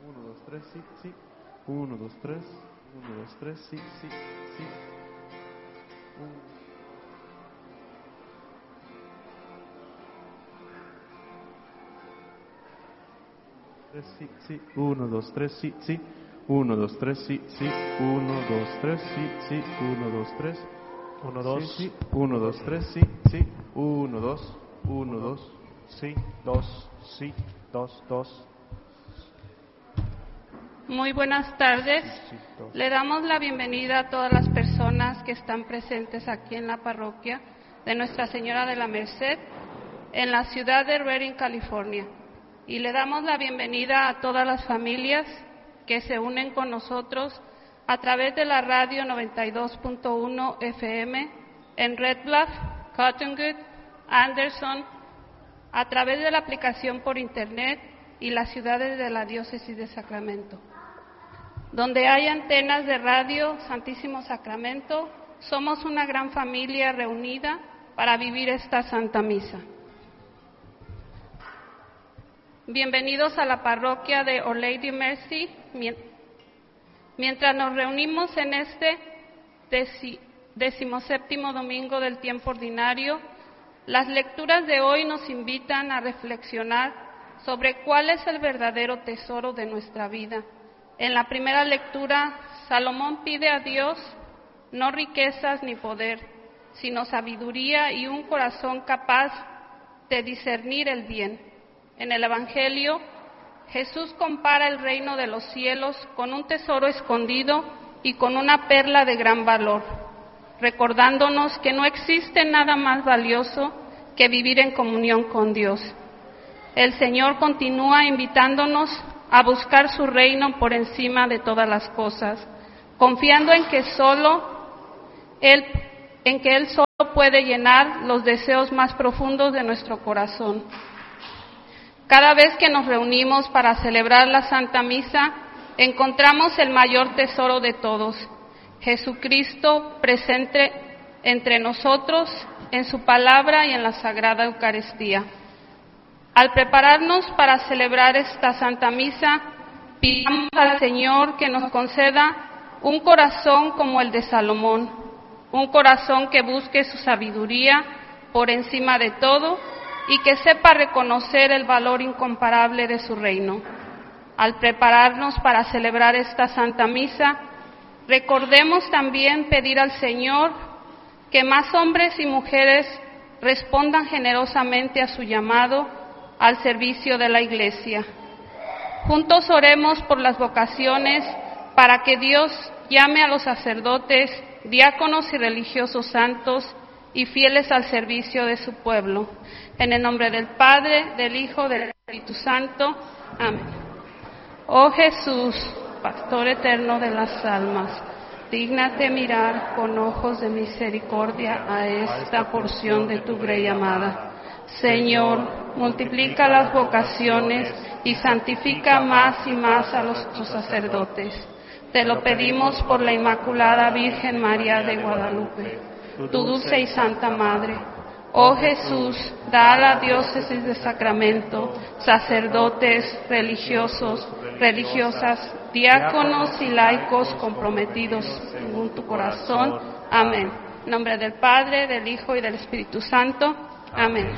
1, 2, 3, sí, sí. 1, 2, 3. 1, 2, 3, sí, sí, sí. 1, 3, sí, sí. 1, 2, 3, sí, sí. 1, 2, 3, sí, sí. 1, 2, 3, sí, sí. 1, 2, 3. 1, 2. Sí, sí. 1, 2, 3, sí, sí. 1, 2. 1, 2. Sí, 2, sí, 2, 2. Muy buenas tardes. Sí, 2. Le damos la bienvenida a todas las personas que están presentes aquí en la parroquia de Nuestra Señora de la Merced, en la ciudad de Redding, California. Y le damos la bienvenida a todas las familias que se unen con nosotros a través de la radio 92.1 FM en Red Bluff, Cottonwood, Anderson, a través de la aplicación por Internet y las ciudades de la Diócesis de Sacramento. Donde hay antenas de radio Santísimo Sacramento, somos una gran familia reunida para vivir esta Santa Misa. Bienvenidos a la parroquia de Our Lady Mercy. Mientras nos reunimos en este 17º domingo del tiempo ordinario, las lecturas de hoy nos invitan a reflexionar sobre cuál es el verdadero tesoro de nuestra vida. En la primera lectura, Salomón pide a Dios no riquezas ni poder, sino sabiduría y un corazón capaz de discernir el bien. En el Evangelio, Jesús compara el reino de los cielos con un tesoro escondido y con una perla de gran valor, recordándonos que no existe nada más valioso que vivir en comunión con Dios. El Señor continúa invitándonos a buscar su reino por encima de todas las cosas, confiando en que Él solo puede llenar los deseos más profundos de nuestro corazón. Cada vez que nos reunimos para celebrar la Santa Misa, encontramos el mayor tesoro de todos, Jesucristo presente entre nosotros en su palabra y en la Sagrada Eucaristía. Al prepararnos para celebrar esta Santa Misa, pidamos al Señor que nos conceda un corazón como el de Salomón, un corazón que busque su sabiduría por encima de todo y que sepa reconocer el valor incomparable de su reino. Al prepararnos para celebrar esta Santa Misa, recordemos también pedir al Señor que más hombres y mujeres respondan generosamente a su llamado al servicio de la Iglesia. Juntos oremos por las vocaciones para que Dios llame a los sacerdotes, diáconos y religiosos santos y fieles al servicio de su pueblo. En el nombre del Padre, del Hijo, del Espíritu Santo. Amén. Oh Jesús, Pastor eterno de las almas, dígnate mirar con ojos de misericordia a esta porción de tu grey amada. Señor, multiplica las vocaciones y santifica más y más a los sacerdotes. Te lo pedimos por la Inmaculada Virgen María de Guadalupe, tu dulce y santa Madre. Oh Jesús, da a la Diócesis de Sacramento sacerdotes, religiosos, religiosas, diáconos y laicos comprometidos según tu corazón. Amén. En nombre del Padre, del Hijo y del Espíritu Santo. Amén.